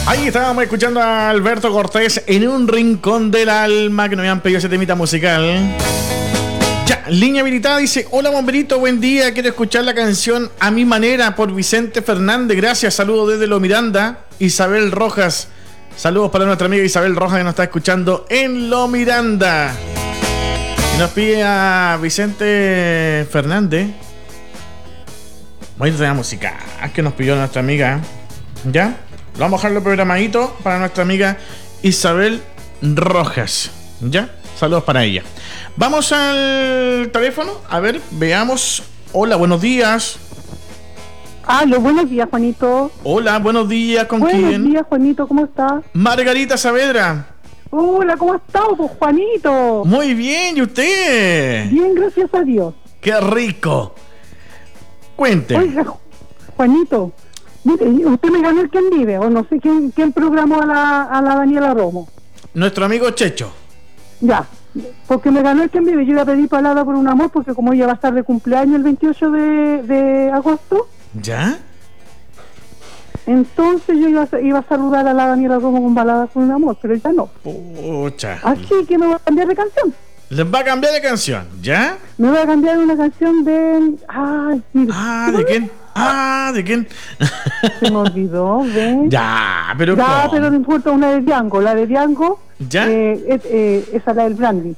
Ahí estábamos escuchando a Alberto Cortés en un rincón del alma, que nos habían pedido ese temita musical. Ya, línea habilitada dice: hola bomberito, buen día, quiero escuchar la canción A Mi Manera por Vicente Fernández, gracias, saludos desde Lo Miranda. Isabel Rojas, saludos para nuestra amiga Isabel Rojas que nos está escuchando en Lo Miranda. Y nos pide a Vicente Fernández. Voy a tener música que nos pidió nuestra amiga. ¿Ya? Vamos a dejarlo programadito para nuestra amiga Isabel Rojas. ¿Ya? Saludos para ella. Vamos al teléfono. A ver, veamos. Hola, buenos días. Aló, buenos días, Juanito. Hola, buenos días. ¿Con quién? Buenos días, Juanito, ¿cómo estás? Margarita Saavedra. Hola, ¿cómo estás, pues, Juanito? Muy bien, ¿y usted? Bien, gracias a Dios. ¡Qué rico! Cuente. Oiga, Juanito, mire, usted me ganó el Quién Vive, o no sé quién programó a la Daniela Romo. Nuestro amigo Checho. Ya, porque me ganó el Quién Vive. Yo le pedí palabra por un amor, porque como ella va a estar de cumpleaños el 28 de agosto, ¿ya? entonces yo iba a saludar a la Daniela Romo con balada por un amor, pero ella no. Pucha. Así que me voy a cambiar de canción. Les va a cambiar de canción, ¿ya? Me voy a cambiar una canción de... Ay, mire. ¿De quién? ¿De quién? Se me olvidó, ¿ves? Ya, pero Ya, ¿cómo? pero no importa, una de Django. La de Django, ¿ya? esa es la del Brandy.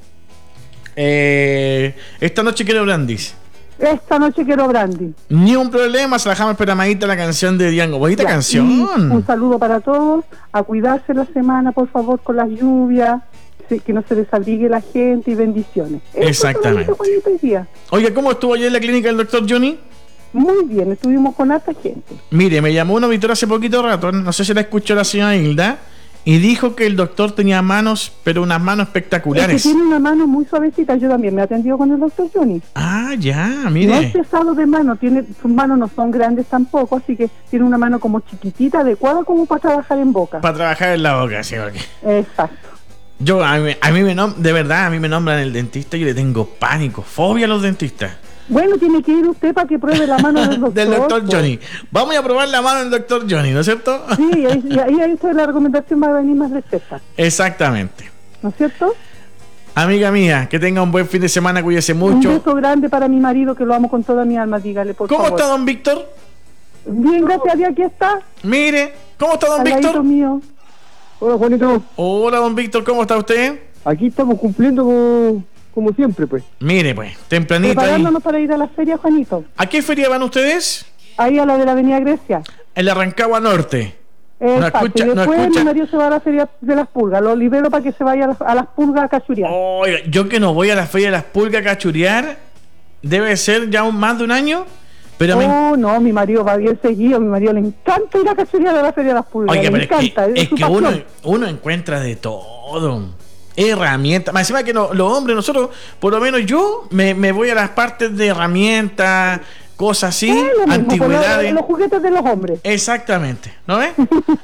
Esta noche quiero Brandis. Esta noche quiero Brandy. Ni un problema, se la dejamos esperamadita la canción de Django. Bonita Ya, canción. un saludo para todos. A cuidarse la semana, por favor, con las lluvias. Que no se desabrigue la gente y bendiciones. Exactamente. Oiga, ¿cómo estuvo ayer en la clínica del doctor Johnny? Muy bien, estuvimos con harta gente. Mire, me llamó un auditor hace poquito rato, no sé si la escuchó la señora Hilda, y dijo que el doctor tenía manos, pero unas manos espectaculares. Es que tiene una mano muy suavecita. Yo también me he atendido con el doctor Johnny. Ah, ya, mire. No es pesado de mano, sus manos no son grandes tampoco, así que tiene una mano como chiquitita, adecuada como para trabajar en boca. Para trabajar en la boca, sí, porque... Exacto. Yo, a mí de verdad, a mí me nombran el dentista y yo le tengo pánico, fobia a los dentistas. Bueno, tiene que ir usted para que pruebe la mano del doctor. Del doctor Johnny. Vamos a probar la mano del doctor Johnny, ¿no es cierto? Sí, ahí la recomendación va a venir más receta. Exactamente. ¿No es cierto? Amiga mía, que tenga un buen fin de semana, cuídese mucho. Un beso grande para mi marido, que lo amo con toda mi alma, dígale, por favor. ¿Cómo está don Víctor? Bien, gracias a Dios, aquí está. Mire, ¿cómo está don Al ladito Víctor? mío. Hola, Juanito. Hola, don Víctor, ¿cómo está usted? Aquí estamos cumpliendo como siempre, pues. Mire, pues, tempranito ahí. Preparándonos para ir a la feria, Juanito. ¿A qué feria van ustedes? Ahí a la de la Avenida Grecia. En la Rancagua Norte. Exacto. escucha, y después no escucha. mi marido se va a la feria de las pulgas. Lo libero para que se vaya a las pulgas a cachurear. Oiga, yo que no voy a la feria de las pulgas a cachurear, debe ser ya más de un año. Pero no, mi marido va bien seguido. A mi marido le encanta ir a cachurear a la feria de las pulgas. Oiga, le pero encanta. es su que pasión. uno encuentra de todo. Herramientas. Más encima que los hombres, nosotros, por lo menos yo, me voy a las partes de herramientas, cosas así, Lo mismo, antigüedades. los juguetes de los hombres. Exactamente, ¿no ves?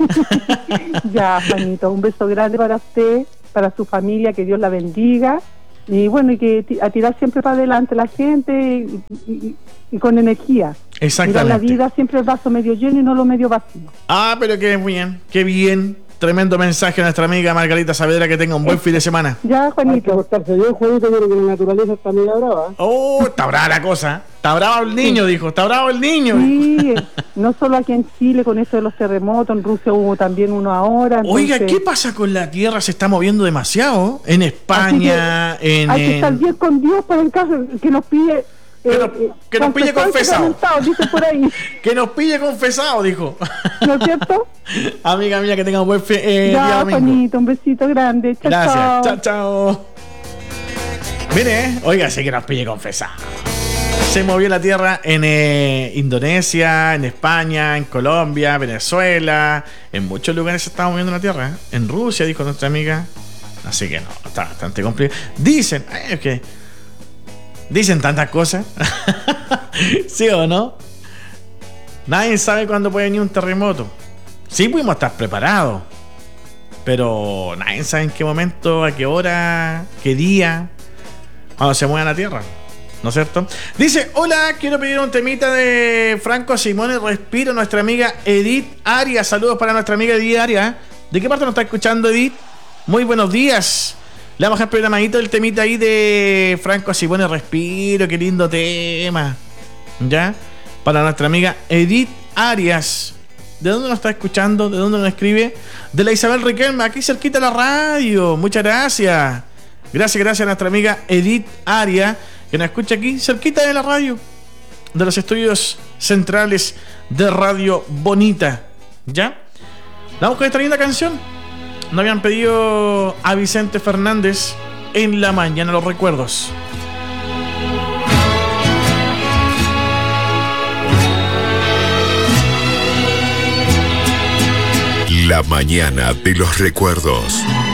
Ya, Juanito, un beso grande para usted, para su familia, que Dios la bendiga. Y bueno, y que a tirar siempre para adelante la gente y con energía. Exactamente. Mirar la vida siempre el vaso medio lleno y no lo medio vacío. Ah, pero qué bien, qué bien. Tremendo mensaje a nuestra amiga Margarita Saavedra, que tenga un buen fin de semana. Ya, Hay que Juanito. portarse bien, Juanito, pero que la naturaleza está media brava. Oh, está brava la cosa. Está bravo el niño, dijo. Está bravo el niño. Sí, no solo aquí en Chile con esto de los terremotos, en Rusia hubo también uno ahora. Oiga, entonces, ¿qué pasa con la Tierra? Se está moviendo demasiado. En España, hay que estar bien con Dios para el caso que nos pille. Que nos pille confesado. Dice por ahí. Que nos pille confesado, dijo. ¿No es cierto? Amiga mía, que tenga un buen día Ya, domingo. Juanito, un besito grande. Chao, Gracias. chao. Chao, chao. Mire, oiga, sí que nos pille confesado. Se movió la Tierra en Indonesia, en España, en Colombia, Venezuela. En muchos lugares se estaba moviendo la Tierra. En Rusia, dijo nuestra amiga. Así que no, está bastante complicado. Dicen, es que dicen tantas cosas. ¿Sí o no? Nadie sabe cuándo puede venir un terremoto. Sí pudimos estar preparados, pero nadie sabe en qué momento, a qué hora, qué día, cuando se mueva la Tierra. ¿no es cierto? Dice, hola, quiero pedir un temita de Franco Simone, Respiro, nuestra amiga Edith Arias. Saludos para nuestra amiga Edith Arias. ¿De qué parte nos está escuchando, Edith? Muy buenos días. Le vamos a dejar programadito el temita ahí de Franco Simone, Respiro. Qué lindo tema. ¿Ya? Para nuestra amiga Edith Arias. ¿De dónde nos está escuchando? ¿De dónde nos escribe? De la Isabel Riquelme, aquí cerquita de la radio. Muchas gracias. Gracias a nuestra amiga Edith Arias, que nos escucha aquí cerquita de la radio, de los estudios centrales de Radio Bonita. ¿Ya? Vamos con esta linda canción. Nos habían pedido a Vicente Fernández, En la mañana los recuerdos. La mañana de los recuerdos.